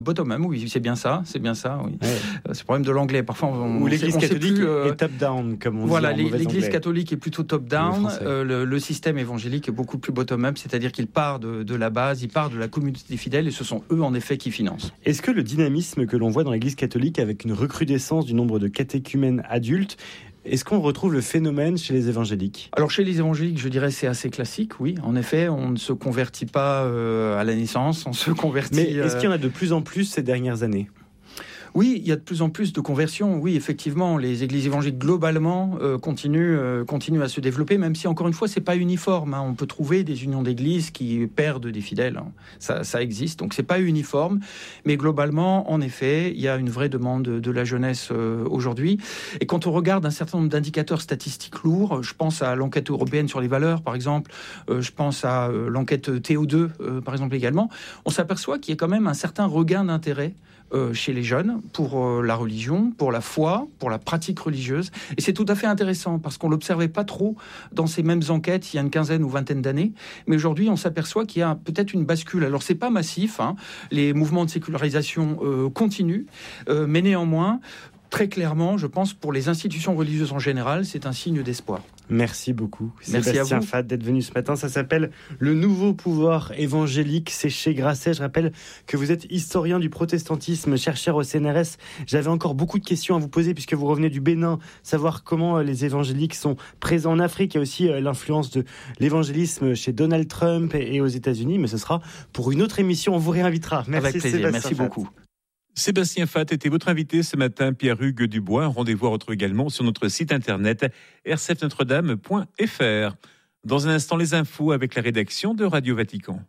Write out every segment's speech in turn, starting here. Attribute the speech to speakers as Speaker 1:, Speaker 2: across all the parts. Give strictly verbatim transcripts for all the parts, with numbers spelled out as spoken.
Speaker 1: Bottom-up, oui, c'est bien ça, c'est bien ça, oui.
Speaker 2: Ouais.
Speaker 1: C'est le problème de l'anglais. Parfois, on,
Speaker 2: Ou
Speaker 1: on
Speaker 2: l'Église
Speaker 1: sait, on
Speaker 2: catholique
Speaker 1: plus, euh...
Speaker 2: est top-down, comme on
Speaker 1: voilà,
Speaker 2: dit en mauvais
Speaker 1: l'Église
Speaker 2: anglais.
Speaker 1: catholique est plutôt top-down. Le, euh, le, le système évangélique est beaucoup plus bottom-up, c'est-à-dire qu'il part de, de la base, il part de la communauté des fidèles, et ce sont eux, en effet, qui financent.
Speaker 2: Est-ce que le dynamisme que l'on voit dans l'Église catholique, avec une recrudescence du nombre de catéchumènes adultes, est-ce qu'on retrouve le phénomène chez les évangéliques ?
Speaker 1: Alors chez les évangéliques, je dirais c'est assez classique, oui. En effet, on ne se convertit pas euh, à la naissance, on se convertit...
Speaker 2: Mais est-ce qu'il y en a de plus en plus ces dernières années ?
Speaker 1: Oui, il y a de plus en plus de conversions. Oui, effectivement, les églises évangéliques globalement euh, continuent, euh, continuent à se développer, même si encore une fois, c'est pas uniforme. Hein. On peut trouver des unions d'églises qui perdent des fidèles. Hein. Ça, ça existe, donc c'est pas uniforme. Mais globalement, en effet, il y a une vraie demande de la jeunesse euh, aujourd'hui. Et quand on regarde un certain nombre d'indicateurs statistiques lourds, je pense à l'enquête européenne sur les valeurs, par exemple, euh, je pense à euh, l'enquête T O deux, euh, par exemple également, on s'aperçoit qu'il y a quand même un certain regain d'intérêt Euh, chez les jeunes pour euh, la religion, pour la foi, pour la pratique religieuse. Et c'est tout à fait intéressant parce qu'on l'observait pas trop dans ces mêmes enquêtes il y a une quinzaine ou vingtaine d'années. Mais aujourd'hui, on s'aperçoit qu'il y a peut-être une bascule. Alors, c'est pas massif, hein. Les mouvements de sécularisation euh, continuent, euh, mais néanmoins, très clairement, je pense, pour les institutions religieuses en général, c'est un signe d'espoir.
Speaker 2: Merci beaucoup,
Speaker 1: Merci
Speaker 2: Sébastien Fath, d'être venu ce matin. Ça s'appelle Le Nouveau Pouvoir Évangélique. C'est chez Grasset. Je rappelle que vous êtes historien du protestantisme, chercheur au C N R S. J'avais encore beaucoup de questions à vous poser puisque vous revenez du Bénin. Savoir comment les évangéliques sont présents en Afrique. Il y a aussi l'influence de l'évangélisme chez Donald Trump et aux États-Unis. Mais ce sera pour une autre émission. On vous réinvitera. Merci,
Speaker 1: avec plaisir.
Speaker 2: Sébastien
Speaker 1: Merci
Speaker 2: Fath.
Speaker 1: beaucoup.
Speaker 3: Sébastien Fath était votre invité ce matin, Pierre-Hugues Dubois. Un rendez-vous à retrouver également sur notre site internet r c f notre dame point f r. Dans un instant, les infos avec la rédaction de Radio Vatican.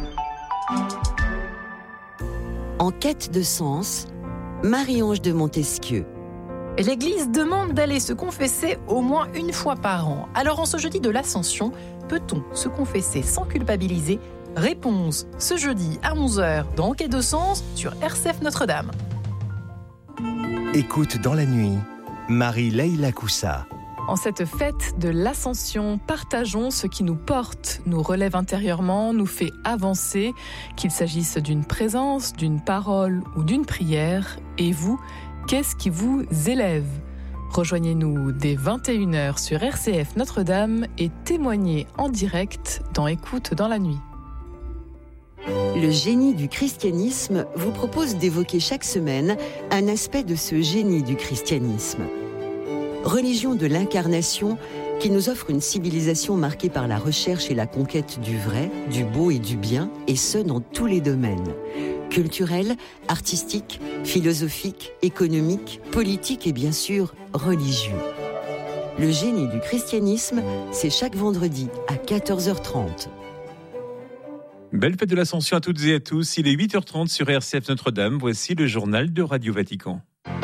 Speaker 4: En quête de sens, Marie-Ange de Montesquieu.
Speaker 5: L'Église demande d'aller se confesser au moins une fois par an. Alors en ce jeudi de l'Ascension, peut-on se confesser sans culpabiliser ? Réponse ce jeudi à onze heures dans En quête de sens sur R C F Notre-Dame.
Speaker 6: Écoute dans la nuit, Marie-Leila Coussa.
Speaker 5: En cette fête de l'Ascension, partageons ce qui nous porte, nous relève intérieurement, nous fait avancer, qu'il s'agisse d'une présence, d'une parole ou d'une prière. Et vous, qu'est-ce qui vous élève ? Rejoignez-nous dès vingt et une heures sur R C F Notre-Dame et témoignez en direct dans Écoute dans la nuit.
Speaker 4: Le génie du christianisme vous propose d'évoquer chaque semaine un aspect de ce génie du christianisme. Religion de l'incarnation qui nous offre une civilisation marquée par la recherche et la conquête du vrai, du beau et du bien, et ce dans tous les domaines. Culturel, artistique, philosophique, économique, politique et bien sûr religieux. Le génie du christianisme, c'est chaque vendredi à quatorze heures trente.
Speaker 3: Belle fête de l'Ascension à toutes et à tous. Il est huit heures trente sur R C F Notre-Dame. Voici le journal de Radio Vatican.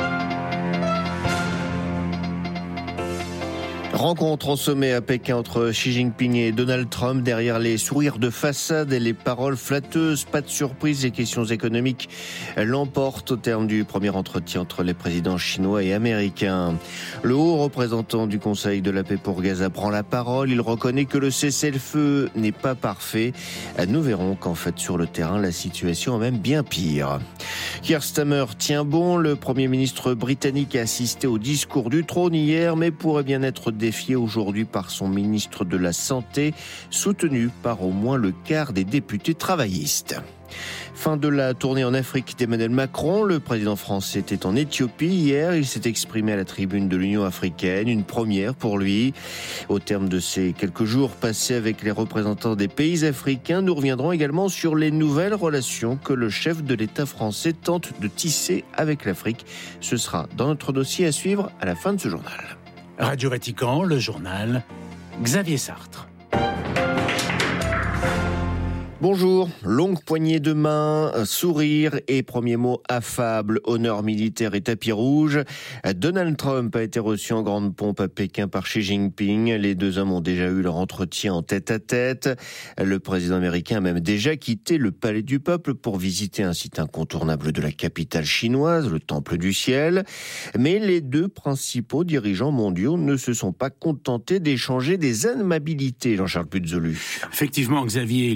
Speaker 7: Rencontre en sommet à Pékin entre Xi Jinping et Donald Trump. Derrière les sourires de façade et les paroles flatteuses, pas de surprise, les questions économiques l'emportent au terme du premier entretien entre les présidents chinois et américains. Le haut représentant du Conseil de la paix pour Gaza prend la parole. Il reconnaît que le cessez-le-feu n'est pas parfait. Nous verrons qu'en fait, sur le terrain, la situation est même bien pire. Keir Starmer tient bon. Le Premier ministre britannique a assisté au discours du trône hier, mais pourrait bien être défié aujourd'hui par son ministre de la Santé, soutenu par au moins le quart des députés travaillistes. Fin de la tournée en Afrique d'Emmanuel Macron. Le président français était en Éthiopie hier. Il s'est exprimé à la tribune de l'Union africaine, une première pour lui. Au terme de ces quelques jours passés avec les représentants des pays africains, nous reviendrons également sur les nouvelles relations que le chef de l'État français tente de tisser avec l'Afrique. Ce sera dans notre dossier à suivre à la fin de ce journal.
Speaker 8: Radio Vatican, le journal, Xavier Sartre.
Speaker 7: Bonjour, longue poignée de main, sourire et premier mot affable, honneur militaire et tapis rouge. Donald Trump a été reçu en grande pompe à Pékin par Xi Jinping. Les deux hommes ont déjà eu leur entretien en tête-à-tête. Le président américain a même déjà quitté le Palais du Peuple pour visiter un site incontournable de la capitale chinoise, le Temple du Ciel. Mais les deux principaux dirigeants mondiaux ne se sont pas contentés d'échanger des amabilités, Jean-Charles Puzolu.
Speaker 8: Effectivement, Xavier, l'Iran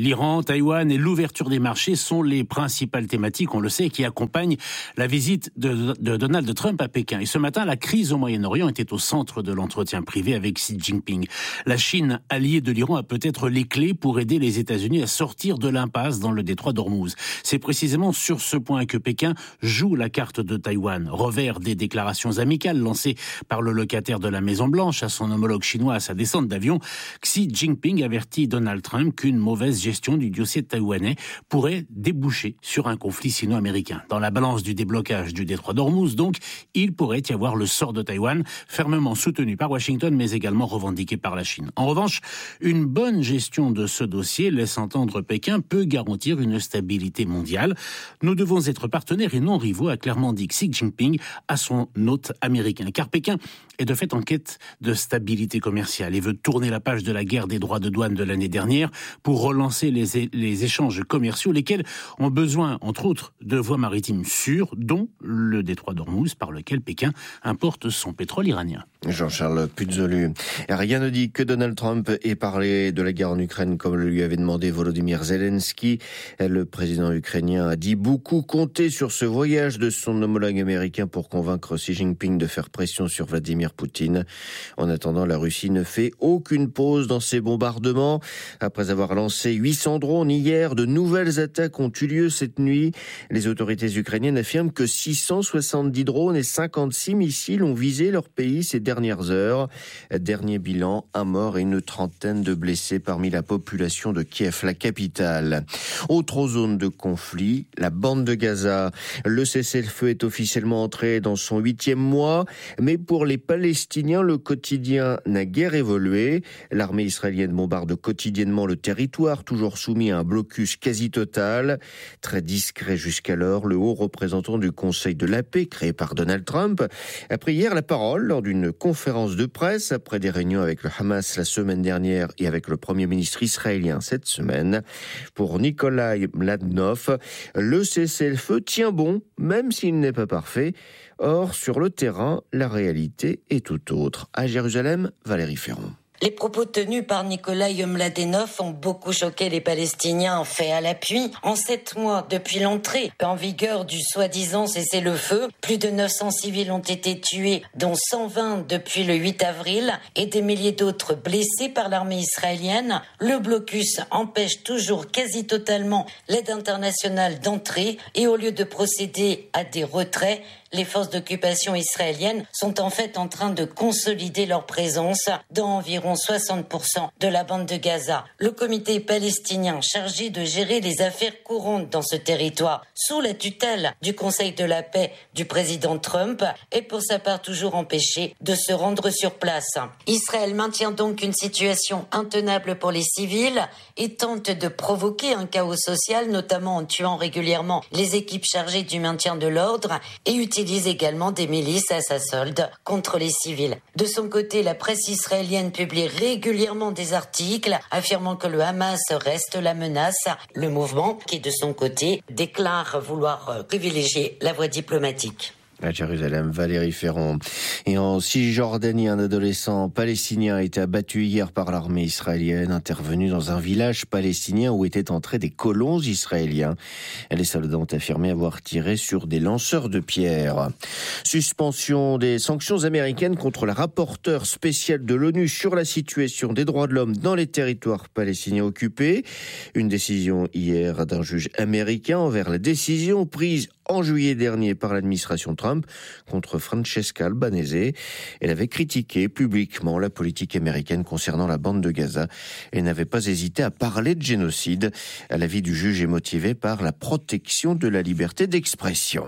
Speaker 8: Taïwan et l'ouverture des marchés sont les principales thématiques, on le sait, qui accompagnent la visite de, de Donald Trump à Pékin. Et ce matin, la crise au Moyen-Orient était au centre de l'entretien privé avec Xi Jinping. La Chine, alliée de l'Iran, a peut-être les clés pour aider les États-Unis à sortir de l'impasse dans le détroit d'Ormuz. C'est précisément sur ce point que Pékin joue la carte de Taïwan. Revers des déclarations amicales lancées par le locataire de la Maison-Blanche à son homologue chinois à sa descente d'avion, Xi Jinping avertit Donald Trump qu'une mauvaise gestion du dossier taïwanais pourrait déboucher sur un conflit sino-américain. Dans la balance du déblocage du détroit d'Ormuz, donc, il pourrait y avoir le sort de Taïwan, fermement soutenu par Washington, mais également revendiqué par la Chine. En revanche, une bonne gestion de ce dossier, laisse entendre Pékin, peut garantir une stabilité mondiale. Nous devons être partenaires et non rivaux, a clairement dit Xi Jinping à son hôte américain. Car Pékin est de fait en quête de stabilité commerciale et veut tourner la page de la guerre des droits de douane de l'année dernière pour relancer les, é- les échanges commerciaux, lesquels ont besoin, entre autres, de voies maritimes sûres, dont le détroit d'Ormuz, par lequel Pékin importe son pétrole iranien.
Speaker 7: Jean-Charles Puzolu. Rien ne dit que Donald Trump ait parlé de la guerre en Ukraine comme le lui avait demandé Volodymyr Zelensky. Le président ukrainien a dit beaucoup compter sur ce voyage de son homologue américain pour convaincre Xi Jinping de faire pression sur Vladimir Poutine. En attendant, la Russie ne fait aucune pause dans ses bombardements. Après avoir lancé huit cents drones hier, de nouvelles attaques ont eu lieu cette nuit. Les autorités ukrainiennes affirment que six cent soixante-dix drones et cinquante-six missiles ont visé leur pays ces dernières heures. Dernier bilan, un mort et une trentaine de blessés parmi la population de Kiev, la capitale. Autre zone de conflit, la bande de Gaza. Le cessez-le-feu est officiellement entré dans son huitième mois, mais pour les Palestiniens, le quotidien n'a guère évolué. L'armée israélienne bombarde quotidiennement le territoire, toujours soumis à un blocus quasi total. Très discret jusqu'alors, le haut représentant du Conseil de la paix, créé par Donald Trump, a pris hier la parole lors d'une conférence de presse après des réunions avec le Hamas la semaine dernière et avec le Premier ministre israélien cette semaine. Pour Nikolai Mladinov, le cessez-le-feu tient bon, même s'il n'est pas parfait. Or, sur le terrain, la réalité est tout autre. À Jérusalem, Valérie Ferron.
Speaker 9: Les propos tenus par Nikolai Mladenov ont beaucoup choqué les Palestiniens, fait à l'appui. En sept mois, depuis l'entrée en vigueur du soi-disant cessez-le-feu, plus de neuf cents civils ont été tués, dont cent vingt depuis le huit avril, et des milliers d'autres blessés par l'armée israélienne. Le blocus empêche toujours quasi totalement l'aide internationale d'entrer, et au lieu de procéder à des retraits, les forces d'occupation israéliennes sont en fait en train de consolider leur présence dans environ soixante pour cent de la bande de Gaza. Le comité palestinien chargé de gérer les affaires courantes dans ce territoire, sous la tutelle du Conseil de la paix du président Trump, est pour sa part toujours empêché de se rendre sur place. Israël maintient donc une situation intenable pour les civils et tente de provoquer un chaos social, notamment en tuant régulièrement les équipes chargées du maintien de l'ordre et utilise également des milices à sa solde contre les civils. De son côté, la presse israélienne publie régulièrement des articles affirmant que le Hamas reste la menace. Le mouvement, qui de son côté déclare vouloir privilégier la voie diplomatique.
Speaker 7: À Jérusalem, Valérie Ferron. Et en Cisjordanie, un adolescent palestinien a été abattu hier par l'armée israélienne, intervenue dans un village palestinien où étaient entrés des colons israéliens. Les soldats ont affirmé avoir tiré sur des lanceurs de pierres. Suspension des sanctions américaines contre la rapporteure spéciale de l'ONU sur la situation des droits de l'homme dans les territoires palestiniens occupés. Une décision hier d'un juge américain envers la décision prise en juillet dernier par l'administration Trump contre Francesca Albanese. Elle avait critiqué publiquement la politique américaine concernant la bande de Gaza et n'avait pas hésité à parler de génocide. L'avis du juge est motivé par la protection de la liberté d'expression.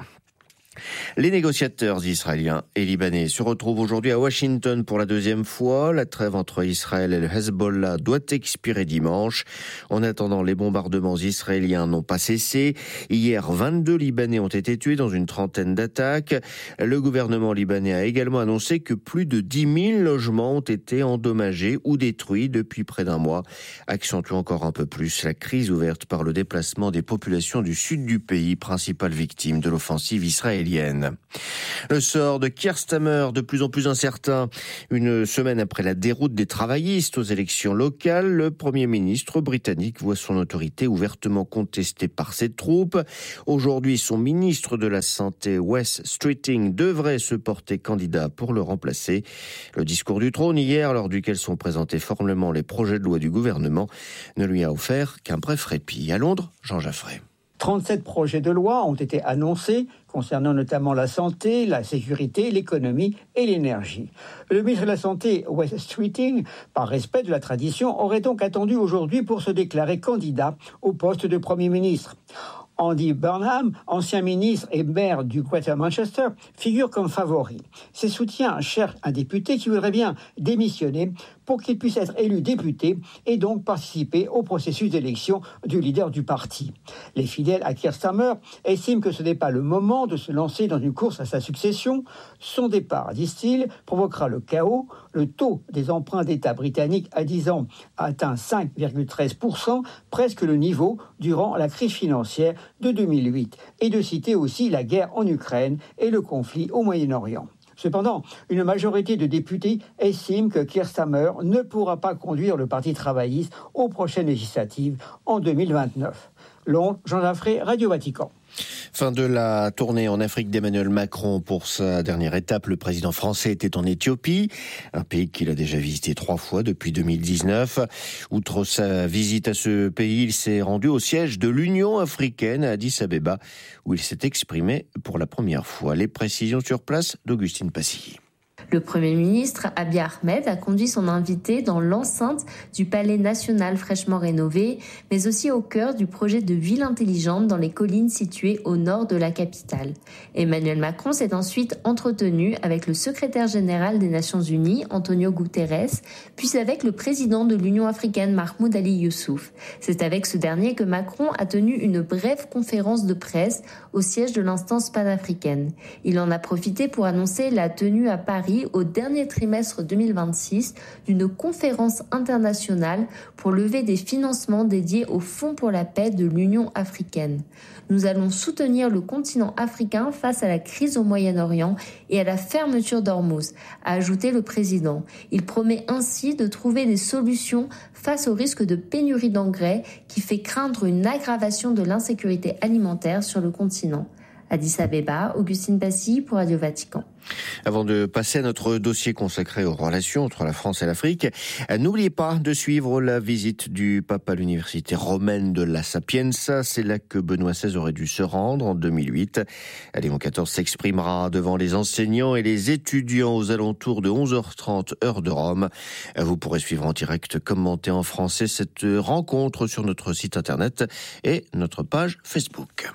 Speaker 7: Les négociateurs israéliens et libanais se retrouvent aujourd'hui à Washington pour la deuxième fois. La trêve entre Israël et le Hezbollah doit expirer dimanche. En attendant, les bombardements israéliens n'ont pas cessé. Hier, vingt-deux Libanais ont été tués dans une trentaine d'attaques. Le gouvernement libanais a également annoncé que plus de dix mille logements ont été endommagés ou détruits depuis près d'un mois, accentuant encore un peu plus la crise ouverte par le déplacement des populations du sud du pays, principale victime de l'offensive israélienne. israélienne. Le sort de Keir Starmer, de plus en plus incertain. Une semaine après la déroute des travaillistes aux élections locales, le Premier ministre britannique voit son autorité ouvertement contestée par ses troupes. Aujourd'hui, son ministre de la Santé, Wes Streeting, devrait se porter candidat pour le remplacer. Le discours du trône hier, lors duquel sont présentés formellement les projets de loi du gouvernement, ne lui a offert qu'un bref répit. À Londres, Jean Jaffray.
Speaker 10: trente-sept projets de loi ont été annoncés, concernant notamment la santé, la sécurité, l'économie et l'énergie. Le ministre de la Santé, Wes Streeting, par respect de la tradition, aurait donc attendu aujourd'hui pour se déclarer candidat au poste de Premier ministre. Andy Burnham, ancien ministre et maire du Greater Manchester, figure comme favori. Ses soutiens cherchent un député qui voudrait bien démissionner pour qu'il puisse être élu député et donc participer au processus d'élection du leader du parti. Les fidèles à Keir Starmer estiment que ce n'est pas le moment de se lancer dans une course à sa succession. Son départ, disent-ils, provoquera le chaos. Le taux des emprunts d'État britanniques à dix ans atteint cinq virgule treize pour cent, presque le niveau durant la crise financière de deux mille huit, et de citer aussi la guerre en Ukraine et le conflit au Moyen-Orient. Cependant, une majorité de députés estime que Keir Starmer ne pourra pas conduire le Parti travailliste aux prochaines législatives en deux mille vingt-neuf. Londres, Jean Jaffray, Radio Vatican.
Speaker 7: Fin de la tournée en Afrique d'Emmanuel Macron. Pour sa dernière étape, le président français était en Éthiopie, un pays qu'il a déjà visité trois fois depuis deux mille dix-neuf. Outre sa visite à ce pays, il s'est rendu au siège de l'Union africaine à Addis-Abeba, où il s'est exprimé pour la première fois. Les précisions sur place d'Augustine Passy.
Speaker 11: Le Premier ministre, Abiy Ahmed, a conduit son invité dans l'enceinte du Palais national fraîchement rénové, mais aussi au cœur du projet de ville intelligente dans les collines situées au nord de la capitale. Emmanuel Macron s'est ensuite entretenu avec le secrétaire général des Nations Unies, Antonio Guterres, puis avec le président de l'Union africaine, Mahmoud Ali Youssouf. C'est avec ce dernier que Macron a tenu une brève conférence de presse au siège de l'instance panafricaine. Il en a profité pour annoncer la tenue à Paris au dernier trimestre deux mille vingt-six d'une conférence internationale pour lever des financements dédiés au Fonds pour la paix de l'Union africaine. Nous allons soutenir le continent africain face à la crise au Moyen-Orient et à la fermeture d'Ormuz, a ajouté le président. Il promet ainsi de trouver des solutions face au risque de pénurie d'engrais qui fait craindre une aggravation de l'insécurité alimentaire sur le continent. Addis-Abeba, Augustine Passy pour Radio Vatican.
Speaker 7: Avant de passer à notre dossier consacré aux relations entre la France et l'Afrique, n'oubliez pas de suivre la visite du pape à l'université romaine de La Sapienza. C'est là que Benoît seize aurait dû se rendre en deux mille huit. Léon quatorze s'exprimera devant les enseignants et les étudiants aux alentours de onze heures trente heure de Rome. Vous pourrez suivre en direct, commenter en français cette rencontre sur notre site internet et notre page Facebook.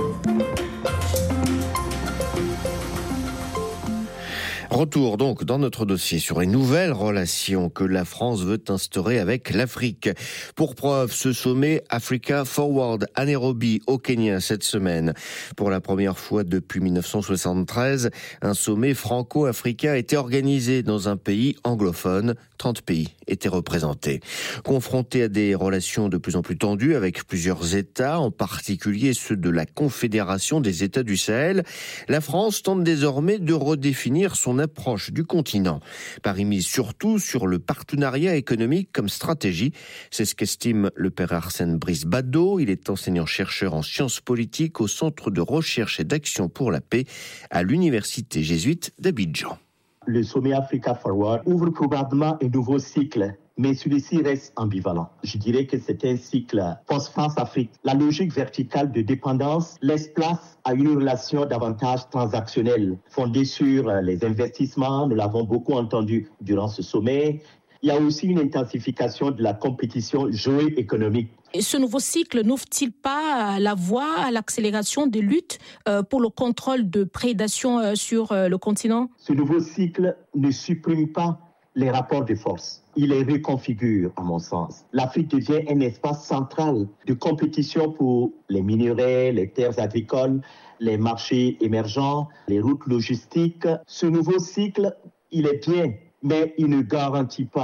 Speaker 7: Retour donc dans notre dossier sur les nouvelles relations que la France veut instaurer avec l'Afrique. Pour preuve, ce sommet Africa Forward à Nairobi au Kenya cette semaine. Pour la première fois depuis mille neuf cent soixante-treize, un sommet franco-africain a été organisé dans un pays anglophone. trente pays étaient représentés. Confrontés à des relations de plus en plus tendues avec plusieurs États, en particulier ceux de la Confédération des États du Sahel, la France tente désormais de redéfinir son approche du continent. Paris mise surtout sur le partenariat économique comme stratégie. C'est ce qu'estime le père Arsène Brice-Badaud. Il est enseignant-chercheur en sciences politiques au Centre de recherche et d'action pour la paix à l'Université jésuite d'Abidjan.
Speaker 12: Le sommet Africa Forward ouvre probablement un nouveau cycle, mais celui-ci reste ambivalent. Je dirais que c'est un cycle post-France-Afrique. La logique verticale de dépendance laisse place à une relation davantage transactionnelle, fondée sur les investissements. Nous l'avons beaucoup entendu durant ce sommet. Il y a aussi une intensification de la compétition géoéconomique.
Speaker 13: Ce nouveau cycle n'ouvre-t-il pas la voie à l'accélération des luttes pour le contrôle de prédation sur le continent ?
Speaker 12: Ce nouveau cycle ne supprime pas les rapports de force. Il les reconfigure, à mon sens. L'Afrique devient un espace central de compétition pour les minerais, les terres agricoles, les marchés émergents, les routes logistiques. Ce nouveau cycle, il est bien, mais il ne garantit pas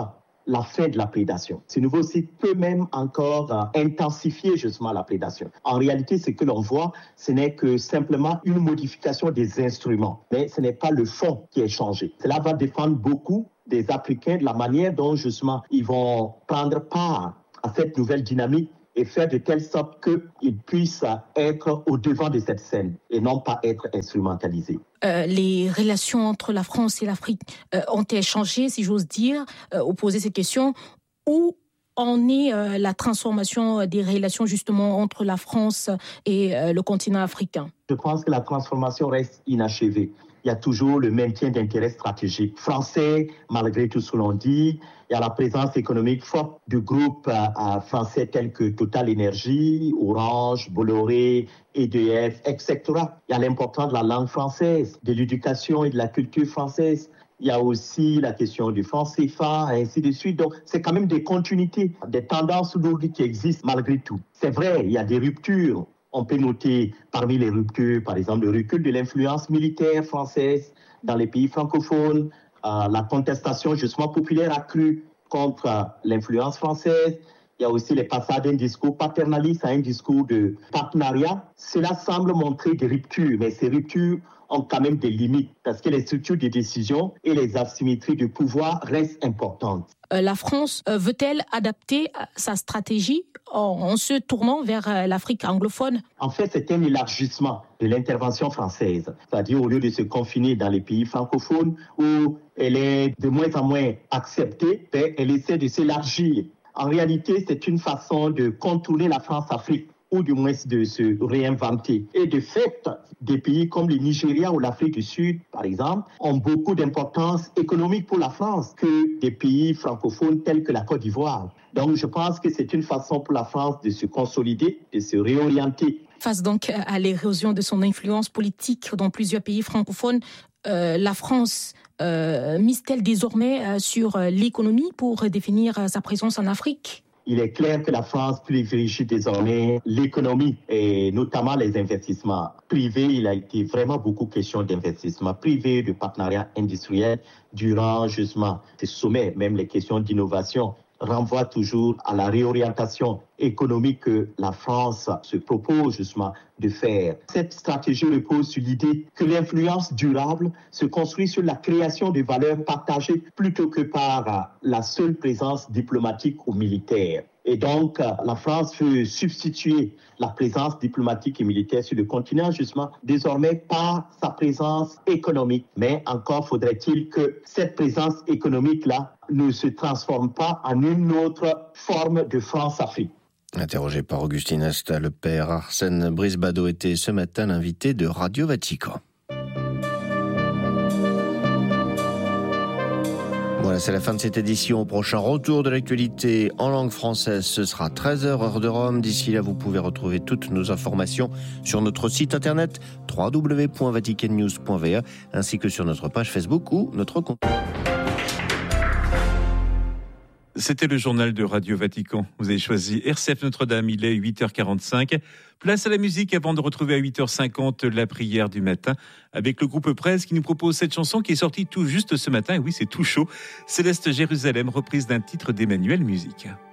Speaker 12: la fin de la prédation. Ce nouveau site peut même encore euh, intensifier justement la prédation. En réalité, ce que l'on voit, ce n'est que simplement une modification des instruments, mais ce n'est pas le fond qui est changé. Cela va dépendre beaucoup des Africains, de la manière dont justement ils vont prendre part à cette nouvelle dynamique et faire de telle sorte qu'ils puissent être au devant de cette scène et non pas être instrumentalisés.
Speaker 13: Euh, les relations entre la France et l'Afrique euh, ont-elles changé, si j'ose dire, euh, ou poser ces questions, où en est euh, la transformation des relations justement entre la France et euh, le continent africain?
Speaker 12: Je pense que la transformation reste inachevée. Il y a toujours le maintien d'intérêts stratégiques français, malgré tout ce que l'on dit. Il y a la présence économique forte de groupes euh, français tels que Total Énergie, Orange, Bolloré, E D F, et cetera. Il y a l'importance de la langue française, de l'éducation et de la culture française. Il y a aussi la question du franc C F A, et ainsi de suite. Donc, c'est quand même des continuités, des tendances lourdes qui existent malgré tout. C'est vrai, il y a des ruptures. On peut noter parmi les ruptures, par exemple, le recul de l'influence militaire française dans les pays francophones, euh, la contestation justement populaire accrue contre euh, l'influence française. Il y a aussi les passages d'un discours paternaliste à un discours de partenariat. Cela semble montrer des ruptures, mais ces ruptures ont quand même des limites parce que les structures de décision et les asymétries de pouvoir restent importantes.
Speaker 13: Euh, la France euh, veut-elle adapter sa stratégie en, en se tournant vers euh, l'Afrique anglophone?
Speaker 12: En fait, c'est un élargissement de l'intervention française. C'est-à-dire, au lieu de se confiner dans les pays francophones où elle est de moins en moins acceptée, elle essaie de s'élargir. En réalité, c'est une façon de contourner la France-Afrique, ou du moins de se réinventer. Et de fait, des pays comme le Nigeria ou l'Afrique du Sud, par exemple, ont beaucoup d'importance économique pour la France que des pays francophones tels que la Côte d'Ivoire. Donc je pense que c'est une façon pour la France de se consolider, de se réorienter.
Speaker 13: Face donc à l'érosion de son influence politique dans plusieurs pays francophones, euh, la France euh, mise-t-elle désormais euh, sur euh, l'économie pour définir euh, sa présence en Afrique?
Speaker 12: Il est clair que la France privilégie désormais l'économie et notamment les investissements privés. Il a été vraiment beaucoup question d'investissements privés, de partenariats industriels durant justement ces sommets, même les questions d'innovation renvoient toujours à la réorientation économique que la France se propose justement de faire. Cette stratégie repose sur l'idée que l'influence durable se construit sur la création de valeurs partagées plutôt que par la seule présence diplomatique ou militaire. Et donc, la France veut substituer la présence diplomatique et militaire sur le continent, justement, désormais par sa présence économique. Mais encore faudrait-il que cette présence économique-là ne se transforme pas en une autre forme de France-Afrique.
Speaker 7: Interrogé par Augustine Asta, le père Arsène Brisbado était ce matin l'invité de Radio Vatican. Voilà, c'est la fin de cette édition. Au prochain retour de l'actualité en langue française, ce sera treize heures heure de Rome. D'ici là, vous pouvez retrouver toutes nos informations sur notre site internet w w w point vatican news point v a ainsi que sur notre page Facebook ou notre compte.
Speaker 3: C'était le journal de Radio Vatican. Vous avez choisi R C F Notre-Dame, il est huit heures quarante-cinq. Place à la musique avant de retrouver à huit heures cinquante la prière du matin avec le groupe Presse qui nous propose cette chanson qui est sortie tout juste ce matin. Et oui, c'est tout chaud. Céleste Jérusalem, reprise d'un titre d'Emmanuel Musique.